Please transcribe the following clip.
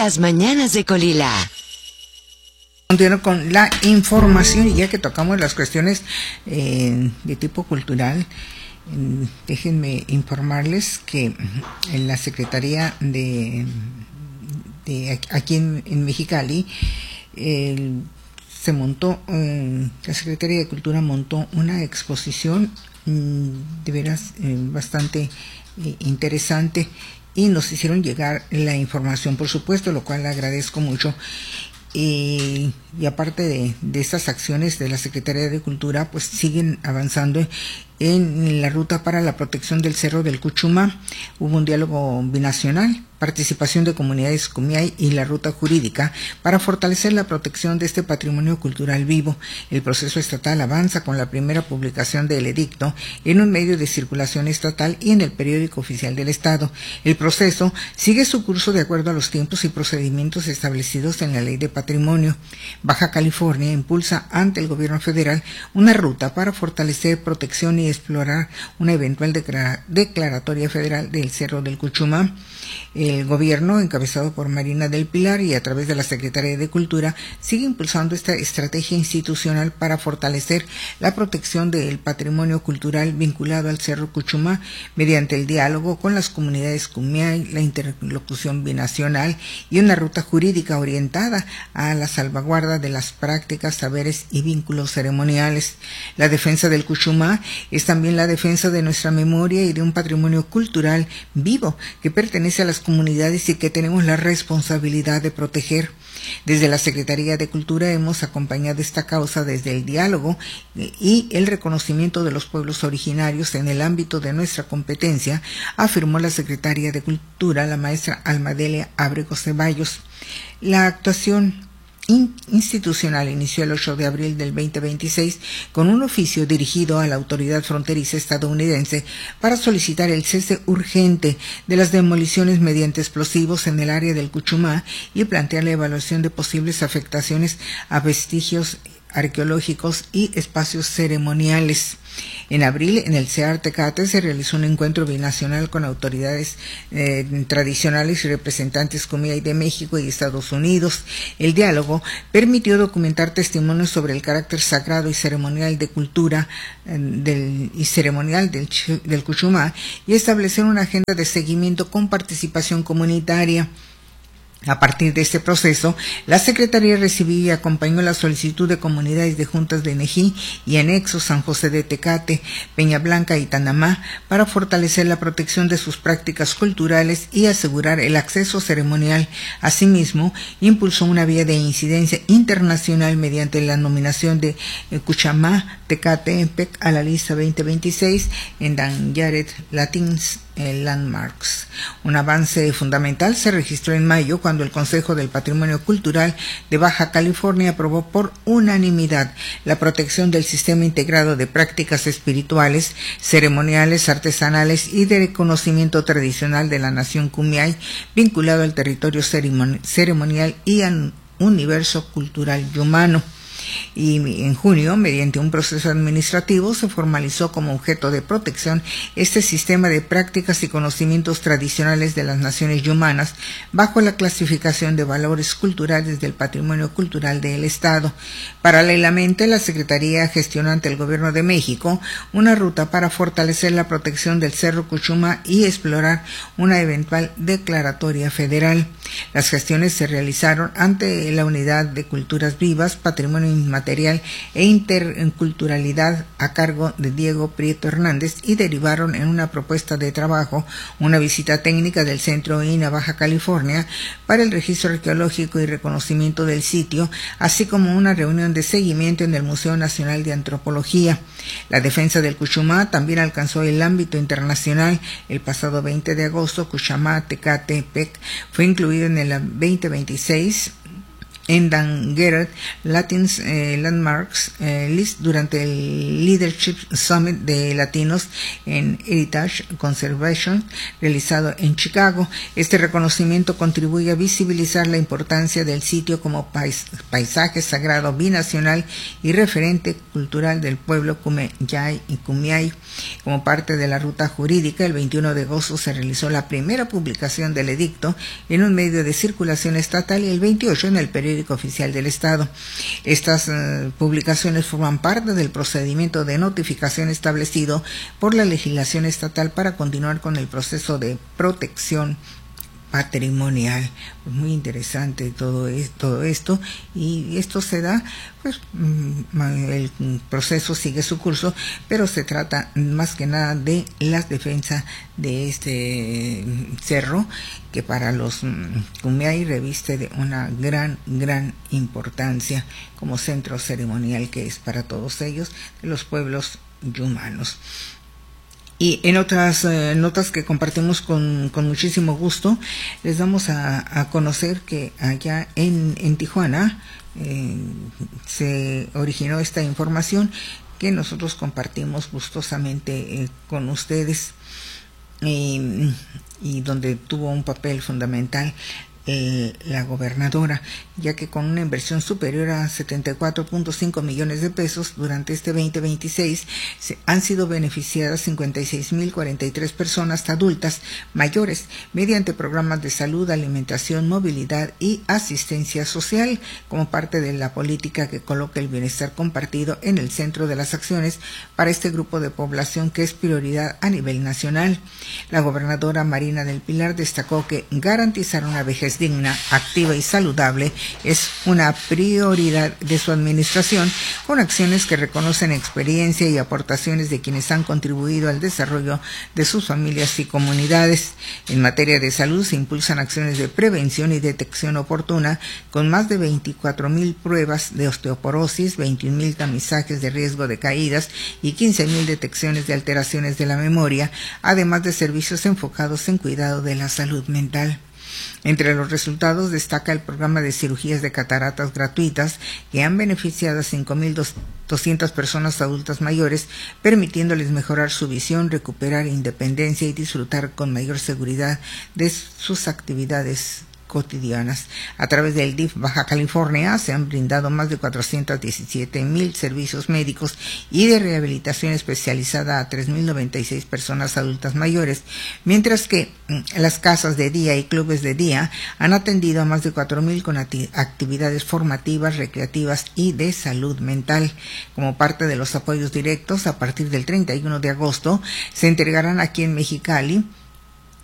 Las mañanas de Colila. Continúo con la información y ya que tocamos las cuestiones de tipo cultural, déjenme informarles que en la Secretaría de aquí en Mexicali se montó, la Secretaría de Cultura montó una exposición de veras bastante interesante y nos hicieron llegar la información, por supuesto, lo cual agradezco mucho. Y aparte de estas acciones de la Secretaría de Cultura, pues siguen avanzando en la ruta para la protección del Cerro del Cuchumá. Hubo un diálogo binacional, participación de comunidades Kumiai y la ruta jurídica para fortalecer la protección de este patrimonio cultural vivo. El proceso estatal avanza con la primera publicación del edicto en un medio de circulación estatal y en el periódico oficial del Estado. El proceso sigue su curso de acuerdo a los tiempos y procedimientos establecidos en la Ley de Patrimonio. Baja California impulsa ante el gobierno federal una ruta para fortalecer protección y explorar una eventual declaratoria federal del Cerro del Cuchumá. El gobierno, encabezado por Marina del Pilar y a través de la Secretaría de Cultura, sigue impulsando esta estrategia institucional para fortalecer la protección del patrimonio cultural vinculado al Cerro Cuchumá mediante el diálogo con las comunidades Kumiai, la interlocución binacional y una ruta jurídica orientada a la salvaguarda de las prácticas, saberes y vínculos ceremoniales. La defensa del Cuchumá es también la defensa de nuestra memoria y de un patrimonio cultural vivo que pertenece a las comunidades y que tenemos la responsabilidad de proteger. Desde la Secretaría de Cultura hemos acompañado esta causa desde el diálogo y el reconocimiento de los pueblos originarios en el ámbito de nuestra competencia, afirmó la Secretaria de Cultura, la maestra Almadelia Ábrego Ceballos. La actuación institucional inició el 8 de abril del 2026 con un oficio dirigido a la autoridad fronteriza estadounidense para solicitar el cese urgente de las demoliciones mediante explosivos en el área del Cuchumá y plantear la evaluación de posibles afectaciones a vestigios arqueológicos y espacios ceremoniales. En abril, en el CEAR Tecate, se realizó un encuentro binacional con autoridades tradicionales y representantes Kumiai de México y Estados Unidos. El diálogo permitió documentar testimonios sobre el carácter sagrado y ceremonial de cultura del Cuchumá y establecer una agenda de seguimiento con participación comunitaria. A partir de este proceso, la Secretaría recibió y acompañó la solicitud de comunidades de juntas de Nejí y anexos San José de Tecate, Peña Blanca y Tanamá para fortalecer la protección de sus prácticas culturales y asegurar el acceso ceremonial. Asimismo, impulsó una vía de incidencia internacional mediante la nominación de Cuchumá Tecate PEC a la lista 2026 en Endangered Latins Landmarks. Un avance fundamental se registró en mayo cuando el Consejo del Patrimonio Cultural de Baja California aprobó por unanimidad la protección del sistema integrado de prácticas espirituales, ceremoniales, artesanales y de reconocimiento tradicional de la nación Kumiai vinculado al territorio ceremonial y al universo cultural y humano. Y en junio, mediante un proceso administrativo, se formalizó como objeto de protección este sistema de prácticas y conocimientos tradicionales de las naciones yumanas bajo la clasificación de valores culturales del patrimonio cultural del Estado. Paralelamente, la Secretaría gestionó ante el Gobierno de México una ruta para fortalecer la protección del Cerro Cuchumá y explorar una eventual declaratoria federal. Las gestiones se realizaron ante la Unidad de Culturas Vivas, Patrimonio Inmaterial e Interculturalidad a cargo de Diego Prieto Hernández y derivaron en una propuesta de trabajo, una visita técnica del Centro INA Baja California para el registro arqueológico y reconocimiento del sitio, así como una reunión de seguimiento en el Museo Nacional de Antropología. La defensa del Cuchumá también alcanzó el ámbito internacional. El pasado 20 de agosto, Cuchumá Tecate PEC fue incluido en el 2026 Endangered Landmarks List durante el Leadership Summit de Latinos en Heritage Conservation realizado en Chicago. Este reconocimiento contribuye a visibilizar la importancia del sitio como paisaje sagrado binacional y referente cultural del pueblo Kumeyaay. Como parte de la ruta jurídica, el 21 de agosto se realizó la primera publicación del edicto en un medio de circulación estatal y el 28 en el periódico oficial del Estado. Estas publicaciones forman parte del procedimiento de notificación establecido por la legislación estatal para continuar con el proceso de protección patrimonial. Pues muy interesante todo esto, y esto se da, pues el proceso sigue su curso, pero se trata más que nada de la defensa de este cerro que para los Kumeyaay reviste de una gran importancia como centro ceremonial que es para todos ellos, de los pueblos yumanos. Y en otras notas que compartimos con muchísimo gusto, les damos a conocer que allá en Tijuana se originó esta información que nosotros compartimos gustosamente con ustedes, y donde tuvo un papel fundamental la gobernadora, ya que con una inversión superior a 74.5 millones de pesos durante este 2026 han sido beneficiadas 56.043 personas adultas mayores mediante programas de salud, alimentación, movilidad y asistencia social, como parte de la política que coloca el bienestar compartido en el centro de las acciones para este grupo de población que es prioridad a nivel nacional. La gobernadora Marina del Pilar destacó que garantizar una vejez digna, activa y saludable es una prioridad de su administración, con acciones que reconocen experiencia y aportaciones de quienes han contribuido al desarrollo de sus familias y comunidades. En materia de salud se impulsan acciones de prevención y detección oportuna, con más de 24.000 pruebas de osteoporosis, 21.000 tamizajes de riesgo de caídas y 15.000 detecciones de alteraciones de la memoria, además de servicios enfocados en cuidado de la salud mental. Entre los resultados destaca el programa de cirugías de cataratas gratuitas que han beneficiado a 5.200 personas adultas mayores, permitiéndoles mejorar su visión, recuperar independencia y disfrutar con mayor seguridad de sus actividades cotidianas. A través del DIF Baja California se han brindado más de 417.000 servicios médicos y de rehabilitación especializada a 3.096 personas adultas mayores, mientras que las casas de día y clubes de día han atendido a más de 4.000 con actividades formativas, recreativas y de salud mental. Como parte de los apoyos directos, a partir del 31 de agosto se entregarán aquí en Mexicali